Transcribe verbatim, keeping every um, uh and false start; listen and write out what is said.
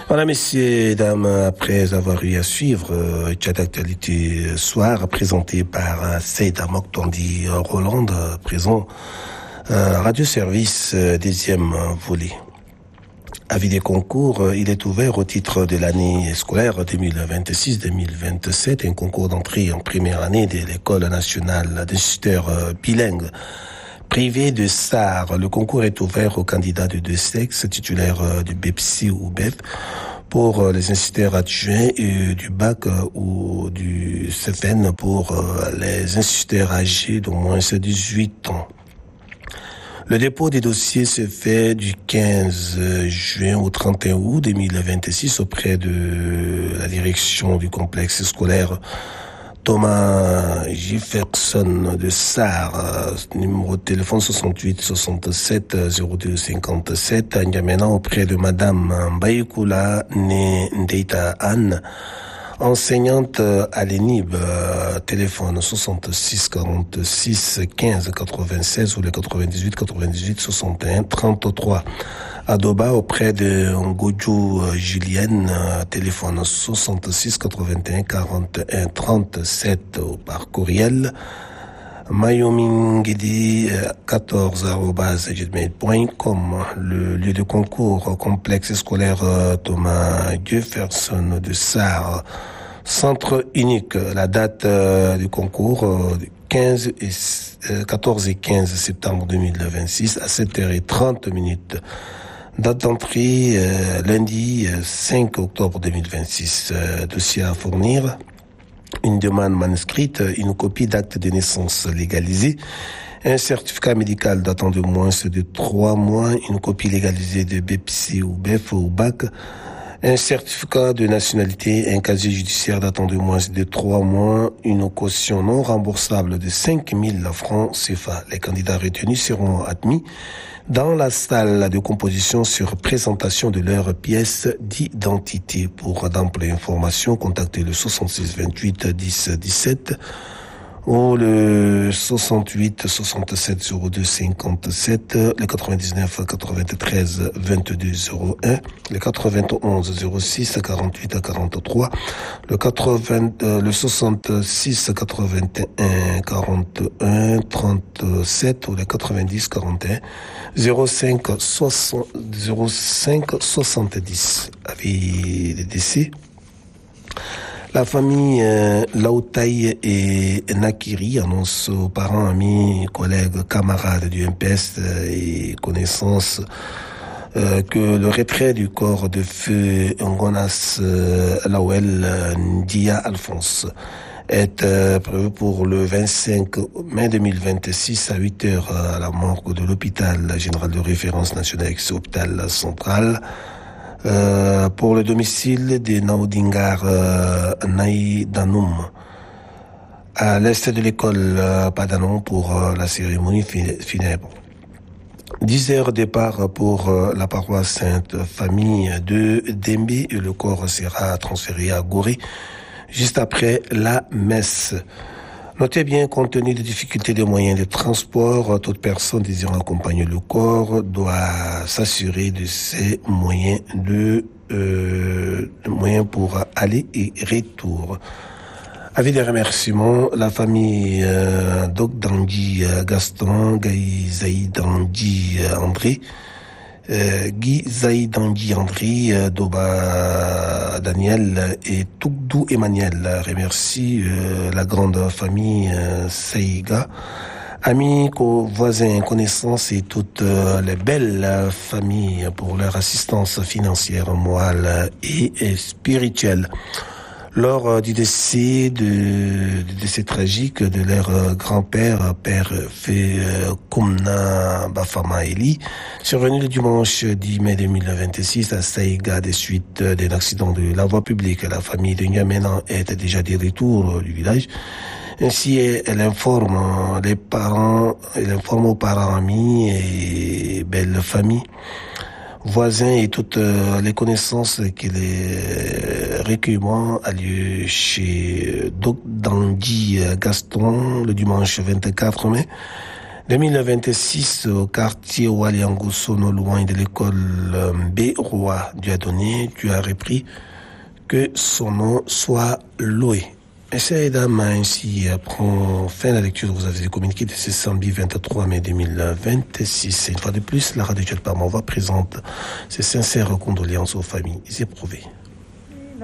Voilà, messieurs et dames, après avoir eu à suivre euh, chat d'actualité soir, présenté par euh, Seyda Moktondi Roland, euh, présent euh, Radio Service, euh, deuxième euh, volet. Avis des concours, euh, il est ouvert au titre de l'année scolaire deux mille vingt-six deux mille vingt-sept, un concours d'entrée en première année de l'École nationale d'instituteurs euh, bilingues privé de S A R. Le concours est ouvert aux candidats de deux sexes, titulaires euh, du B E P S I ou B E P, pour euh, les instituteurs adjoints et du bac euh, ou du C F N pour euh, les instituteurs âgés d'au moins dix-huit ans. Le dépôt des dossiers se fait du quinze juin au trente et un août deux mille vingt-six auprès de la direction du complexe scolaire Thomas Jefferson de S A R, numéro de téléphone soixante-huit soixante-sept zéro deux cinquante-sept, à N'Djamena auprès de Madame Mbaïkoula Ndeita Anne, enseignante à l'E N I B, téléphone soixante-six quarante-six quinze quatre-vingt-seize ou le quatre-vingt-dix-huit quatre-vingt-dix-huit soixante et un trente-trois. À Doba auprès de Ngodjou Julienne, téléphone soixante-six quatre-vingt-un quarante et un trente-sept ou par courriel mayomingidi quatorze arobase gmail point com. Le lieu de concours complexe scolaire Thomas Jefferson de S A R, centre unique. La date du concours quinze et quatorze et quinze septembre deux mille vingt-six à sept heures trente minutes. Date d'entrée euh, lundi euh, cinq octobre deux mille vingt-six. Euh, dossier à fournir, une demande manuscrite, une copie d'acte de naissance légalisé, un certificat médical datant de moins de trois mois, une copie légalisée de B E P S I ou B E F ou B A C, un certificat de nationalité, un casier judiciaire datant de moins de trois mois, une caution non remboursable de cinq mille francs C F A. Les candidats retenus seront admis dans la salle de composition sur présentation de leur pièce d'identité. Pour d'amples informations, contactez le soixante-six vingt-huit dix dix-sept ou le soixante-huit soixante-sept zéro deux cinquante-sept, le quatre-vingt-dix-neuf quatre-vingt-treize vingt-deux zéro un, le quatre-vingt-onze zéro six quarante-huit quarante-trois, le quatre-vingts, euh, le soixante-six quatre-vingt-un quarante-un trente-sept ou le quatre-vingt-dix quarante et un zéro cinq soixante, zéro cinq soixante-dix. Avis des décès. La famille euh, Laoutaï et Nakiri annonce aux parents, amis, collègues, camarades du M P S euh, et connaissances euh, que le retrait du corps de feu Ngonas euh, Lawel euh, Ndia Alphonse est euh, prévu pour le vingt-cinq mai deux mille vingt-six à huit heures à la morgue de l'hôpital général de référence national ex-hôpital central. Euh, pour le domicile de Naudingar euh, Naïdanoum, à l'est de l'école euh, Padanon pour euh, la cérémonie funèbre. dix heures départ pour euh, la paroisse Sainte-Famille de Dembe et le corps sera transféré à Gorée juste après la messe. Notez bien, compte tenu des difficultés des moyens de transport, toute personne désirant accompagner le corps doit s'assurer de ses moyens de, euh, de moyens pour aller et retour. Avec des remerciements, la famille euh, Dogdangui Gaston, Gaï Zaïdangui André, Euh, Guy Zaïdangui André, euh, Doba Daniel et Tougdou Emmanuel. Remercie euh, la grande famille euh, Seiga, amis, co- voisins, connaissances et toutes euh, les belles euh, familles pour leur assistance financière, morale et, et spirituelle. Lors euh, du décès de, du décès tragique de leur euh, grand-père, père Fé euh, Koumna Bafama Eli, survenu le dimanche dix mai deux mille vingt-six à Saïga des suites d'un accident de la voie publique. La famille de N'Djamena est déjà de retour du village. Ainsi, elle informe les parents, elle informe aux parents, amis et belles familles, voisins et toutes euh, les connaissances que les recueillements a lieu chez Dogdangui Gaston le dimanche vingt-quatre mai deux mille vingt-six, au quartier Waliangosono, loin de l'école B. Roi Dieudonné, tu as repris que son nom soit loué. Messieurs dames, ainsi prend fin la lecture. Vous avez communiqué de ce samedi vingt-trois mai deux mille vingt-six. Une fois de plus, la radio Tchad Parmova présente ses sincères condoléances aux familles éprouvées.